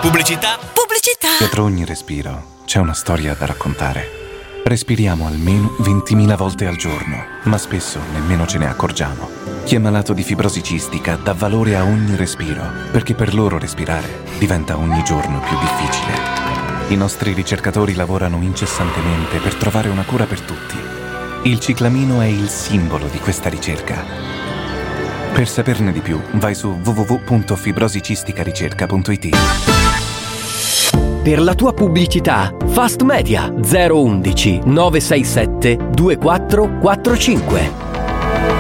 Pubblicità. Dietro ogni respiro c'è una storia da raccontare. Respiriamo almeno 20.000 volte al giorno, ma spesso nemmeno ce ne accorgiamo. Chi è malato di fibrosi cistica dà valore a ogni respiro, perché per loro respirare diventa ogni giorno più difficile. I nostri ricercatori lavorano incessantemente per trovare una cura per tutti. Il ciclamino è il simbolo di questa ricerca. Per saperne di più, vai su www.fibrosicisticaricerca.it. Per la tua pubblicità, Fast Media 011 967 2445.